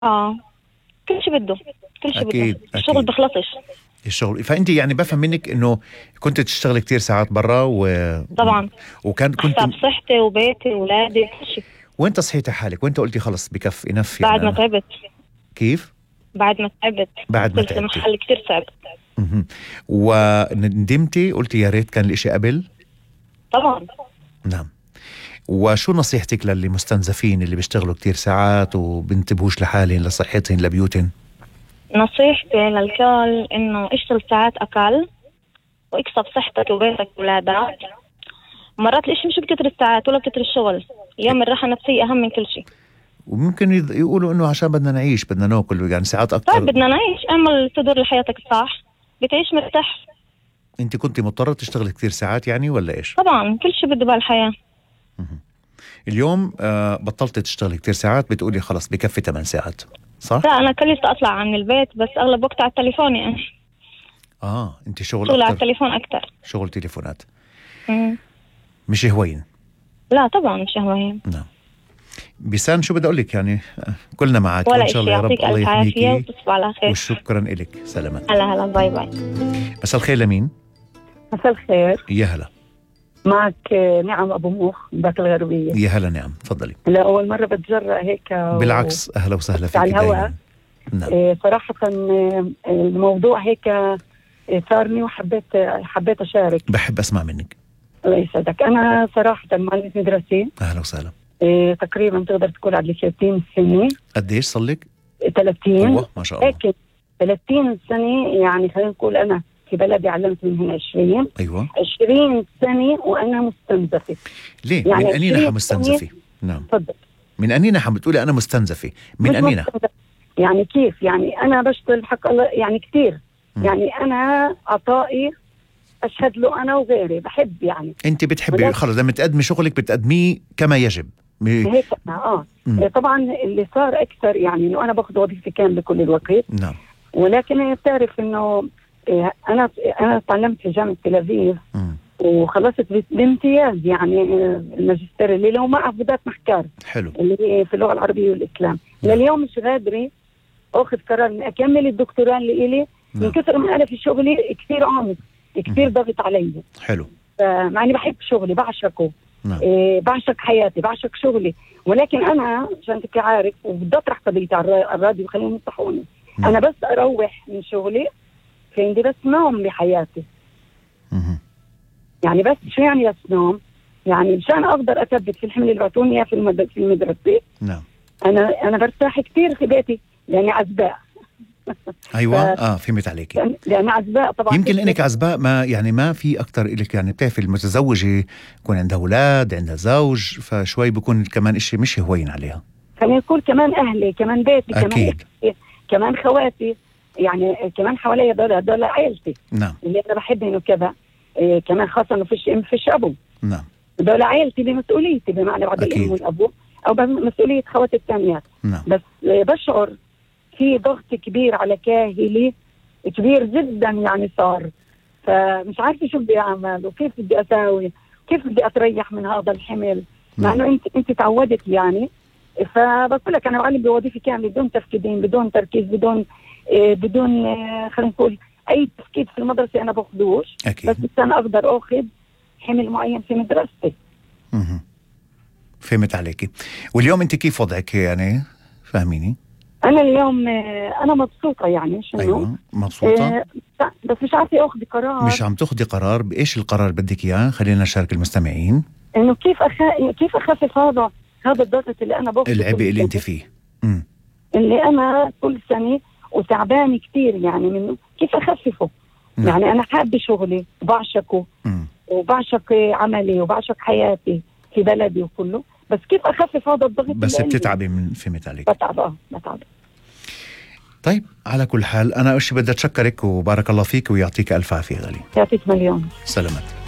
اه، كل شيء بده، كل شيء بده. اكيد الشغل اكيد. بخلصش. الشغل، فانت يعني بفهم منك انه كنت تشتغل كتير ساعات برا طبعا، وكان كنت حساب صحتي وبيتي وولادي كل شيء. وانت صحيتي حالك وانت قلتي خلص بكفي انف، يعني بعد ما انا تعبت. كيف بعد ما تعبت بعد ما وصلت تعبتي. لمحل كتير صعب. مهم. وندمتي قلتي يا ريت كان الاشي قبل. طبعا. نعم. وشو نصيحتك للي مستنزفين اللي بيشتغلوا كتير ساعات وبنتبهوش لحالهم لصحتهم لبيوتهم؟ نصيحتي للكل انه اشتغل ساعات اقل واكسب صحتك وبيتك وولادك. مرات الاشي مش بكتر الساعات ولا بكتر الشغل، اليوم الراحة النفسية اهم من كل شيء. وممكن يقولوا انه عشان بدنا نعيش بدنا ناكل، يعني ساعات طيب اكتر. بدنا نعيش، اعمل تدور لحياتك الصح بتعيش مرتاح. انت كنت مضطرة تشتغل كتير ساعات يعني ولا ايش؟ طبعا كل شيء بده بالحياة. اليوم بطلت تشتغل كتير ساعات، بتقولي خلص بكفي 8 ساعات صح؟ لا، انا كليت اطلع عن البيت بس اغلب وقت على التليفون يعني. انت شغل شغل على اكتر. التليفون اكتر. شغل تليفونات. مم. مش هوين. لا طبعا مش هواية. نعم. بيسان شو بدي اقول لك يعني، كلنا معك وان ولا شاء اشي، الله يا رب يعطيك الله الف عافية يحميكي. وتصبح على خير. وشكرا لك، سلامات. هلا هلا، باي باي. مساء الخير، لمين؟ مساء الخير. يا هلا. معك نعم أبو موخ باك الغربية. يا هلا نعم، تفضلي. لا، أول مرة بتجرأ هيك بالعكس، اهلا وسهلا فيك على الهواء. نعم. صراحة الموضوع هيك ثارني وحبيت أشارك. بحب اسمع منك. الله يسعدك. أنا صراحة معلمة مدرسة. اهلا وسهلا. تقريبا تقدر تقول على 30 سنة. قديش صار لك؟ 30. الله ما شاء الله. هيك 30 سنة، يعني خلينا نقول أنا في بلدي علمت من هنا 20. ايوه 20 سنة وأنا مستنزفة. ليه؟ يعني من أني ناحية 20 مستنزفة؟ سنة. نعم. تفضل. من أني ناحية بتقولي أنا مستنزفة؟ من أني ناحية؟ يعني كيف؟ يعني أنا بشتغل حق الله يعني كتير. يعني أنا عطائي أشهد له أنا وغيري، بحب يعني. أنت بتحبي خلص لما تقدمي شغلك بتقدميه كما يجب. هيك طبعا اللي صار أكثر يعني إنه أنا باخذ وظيفتي كاملة كل الوقت. نعم. ولكن بتعرف إنه أنا تعلمت في جامعة تل أبيب وخلصت بامتياز يعني الماجستير اللي له مع عقودات محكار. حلو. اللي في اللغة العربية والإسلام. لليوم مش قادرة أخذ قرار إني أكمل الدكتوراه اللي إلي من كثر ما أنا في شغلي كثير عامل كثير ضغط علي. حلو. مع إني بحب شغلي بعشقه. نعم. بعشق حياتي بعشق شغلي، ولكن أنا عشان تبقى عارف وبدي أطرح قضيتي على الراديو وخليهم ينصحوني. أنا بس أروح من شغلي في عندي بس نوم بحياتي. يعني بس شو يعني بس نوم؟ يعني مشان أقدر أثبت في الحمل اللي بعطوني إياه في المدرسة. نعم. أنا برتاح كثير في بيتي لأني عزباء. أيوة فهمت عليكي. لأن عزباء طبعا. يمكن لأنك عزباء ما يعني ما في أكتر إلك، يعني بتعرفي المتزوجة يكون عندها أولاد عندها زوج، فشوي بيكون كمان إشي مش هوين عليها. خلينا نقول كمان أهلي كمان بيتي أكيد. كمان خواتي يعني كمان حوالي دول عائلتي. نعم. اللي أنا بحبهم وكذا. كمان خاصة إنه فيش أم فيش أبو. نعم. دول عائلتي بمسؤوليتي بمعنى بعد الأم والأبو أو بمسؤولية خواتي الثانيات. نعم. بس بشعر في ضغط كبير على كاهلي كبير جدا يعني صار، فمش عارفة شو بدي أعمل وكيف بدي أساوي كيف بدي أتريح من هذا الحمل. مع إنه أنت تعودت يعني. فبقول لك أنا بعلم بوظيفة كاملة بدون تفكيرين بدون تركيز بدون خلينا نقول أي تفكير في المدرسة أنا باخذوش. بس أنا أقدر أخذ حمل معين في مدرستي. فهمت عليكي. واليوم أنت كيف وضعك يعني فهميني؟ أنا اليوم أنا مبسوطة يعني شنو؟ أيوة مبسوطة. بس مش عارفة أخذ قرار. مش عم تاخذي قرار، بإيش القرار بدك إياه؟ خلينا نشارك المستمعين. إنه كيف أخفف هذا الضغط اللي أنا باخذه، العبء اللي أنت فيه. اللي أنا كل سنة وتعبانة كتير يعني منه، كيف أخففه؟ يعني أنا حابة شغلي وبعشقه وبعشق عملي وبعشق حياتي في بلدي وكله، بس كيف أخفف هذا الضغط؟ بس بتتعبي من فهمت عليك. بتعب. طيب على كل حال أنا بدي أتشكرك وبارك الله فيك ويعطيك ألف عافية غالي. يعطيك مليون سلامات.